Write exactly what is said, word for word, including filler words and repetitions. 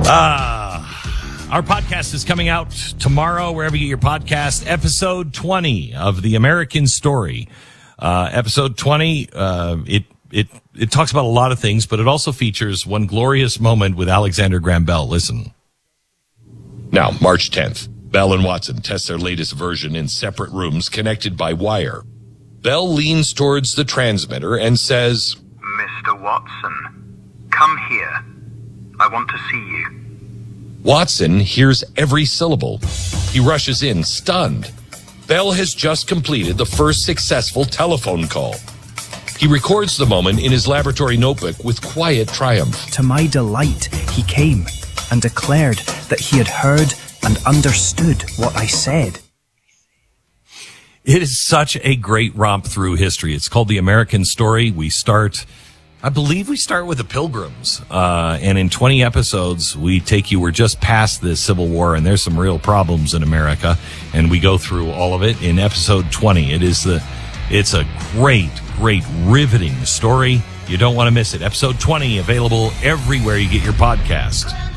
Uh, our podcast is coming out tomorrow, wherever you get your podcast. Episode twenty of The American Story. Uh, episode twenty, uh, it, it, it talks about a lot of things, but it also features one glorious moment with Alexander Graham Bell. Listen. Now, March tenth, Bell and Watson test their latest version in separate rooms connected by wire. Bell leans towards the transmitter and says, Mister Watson, come here. I want to see you. Watson hears every syllable. He rushes in, stunned. Bell has just completed the first successful telephone call. He records the moment in his laboratory notebook with quiet triumph. To my delight, he came and declared that he had heard and understood what I said. It is such a great romp through history. It's called The American Story. We start, I believe we start with the Pilgrims. Uh, and in twenty episodes, we take you, we're just past the Civil War, and there's some real problems in America. And we go through all of it in episode twenty. It is the, it's a great, great, riveting story. You don't want to miss it. Episode twenty, available everywhere you get your podcast.